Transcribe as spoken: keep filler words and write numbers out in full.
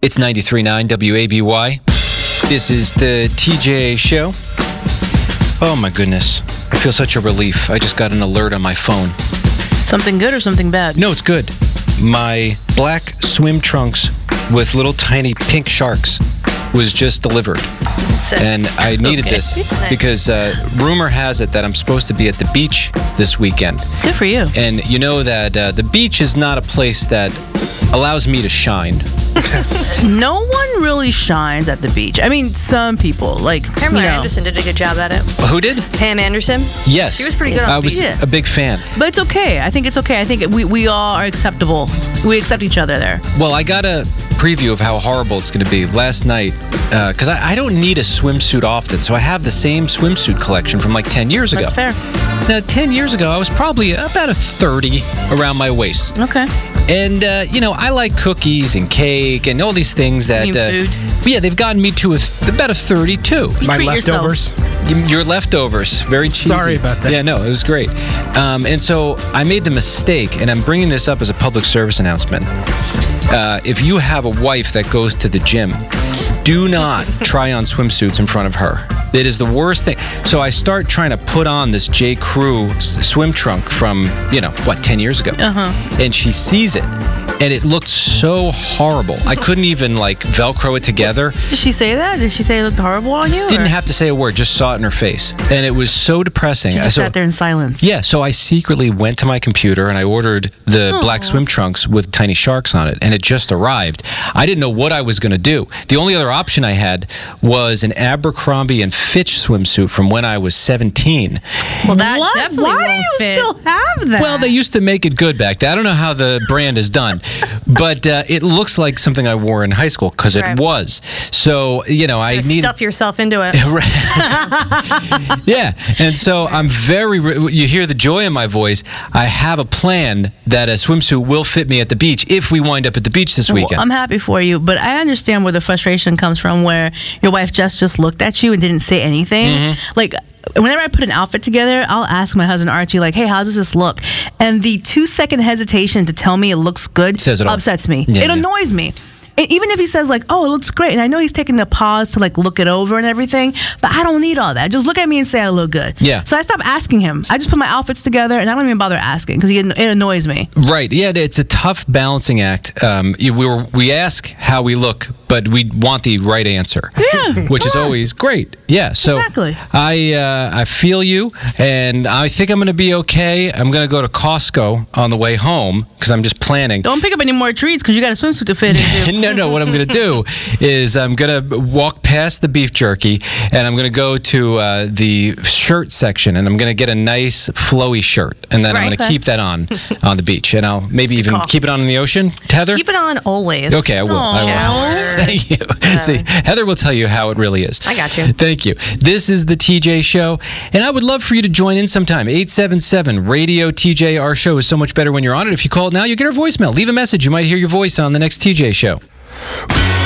It's ninety-three point nine W A B Y. This is the T J Show. Oh my goodness. I feel such a relief. I just got an alert on my phone. Something good or something bad? No, it's good. My black swim trunks with little tiny pink sharks was just delivered. And I needed Okay. this Nice. because uh, rumor has it that I'm supposed to be at the beach this weekend. Good for you. And you know that uh, the beach is not a place that allows me to shine. No one really shines at the beach. I mean, some people, like, Pamela you know. Anderson did a good job at it. Who did? Pam Anderson. Yes. She was pretty good on I the was beach. Yeah. a big fan. But it's okay. I think it's okay. I think we, we all are acceptable. We accept each other there. Well, I got a preview of how horrible it's going to be last night because I, I don't need a swimsuit often, so I have the same swimsuit collection from like ten years ago. That's fair. Now, ten years ago, I was probably about a thirty around my waist. Okay. And, uh, you know, I like cookies and cake and all these things that... You mean uh, food? Yeah, they've gotten me to a th- about a thirty-two. You My treat leftovers. yourself. Your leftovers, very cheesy. Sorry about that. Yeah, no, it was great. Um, and so I made the mistake, and I'm bringing this up as a public service announcement. Uh, if you have a wife that goes to the gym, do not try on swimsuits in front of her. It is the worst thing. So I start trying to put on this J. Crew s- swim trunk from, you know, what, ten years ago. Uh-huh. And she sees it, and it looked so horrible. I couldn't even, like, Velcro it together. Did she say that? Did she say it looked horrible on you? Didn't or? have to say a word, just saw it in her face. And it was so depressing. She just So- sat there in silence. yeah, so I secretly went to my computer and I ordered the black swim trunks with tiny sharks on it, and it just arrived. I didn't know what I was going to do. The only other option I had was an Abercrombie and Fitch swimsuit from when I was seventeen. Well, that What? definitely Why won't do you fit. still have that? Well, they used to make it good back then. I don't know how the brand is done, but uh, it looks like something I wore in high school because it Right. was. So, you know, I Just need... stuff yourself into it. Yeah, and so I'm very. You hear the joy in my voice. I have a plan that a swimsuit will fit me at the beach if we wind up at the beach this Well, weekend. I'm happy for you, but I understand where the frustration comes from, where your wife just just looked at you and didn't say anything. Mm-hmm. Like, whenever I put an outfit together, I'll ask my husband Archie, like, "Hey, how does this look?" And the two second hesitation to tell me it looks good Says it all. upsets me. Yeah, it yeah. annoys me. E- Even if he says like, "Oh, it looks great," and I know he's taking the pause to like look it over and everything, but I don't need all that. Just look at me and say I look good. Yeah. So I stopped asking him. I just put my outfits together, and I don't even bother asking because it annoys me. Right? Yeah, it's a tough balancing act. Um, you- we were we ask how we look, but we want the right answer. Yeah, which is come on. always great. Yeah. So Exactly. I uh, I feel you, and I think I'm going to be okay. I'm going to go to Costco on the way home because I'm just planning. Don't pick up any more treats because you got a swimsuit to fit into. no, no. What I'm going to do is I'm going to walk past the beef jerky, and I'm going to go to uh, the shirt section, and I'm going to get a nice flowy shirt, and then I'm Right. going to Okay. keep that on on the beach, and I'll maybe even call. keep it on in the ocean. Heather. Keep it on always. Okay, I will. I will. Shower. Thank you. See, Heather will tell you how it really is. I got you. Thank you. This is the T J Show, and I would love for you to join in sometime. eight seven seven radio T J. Our show is so much better when you're on it. If you call it now, you get our voicemail. Leave a message. You might hear your voice on the next T J Show.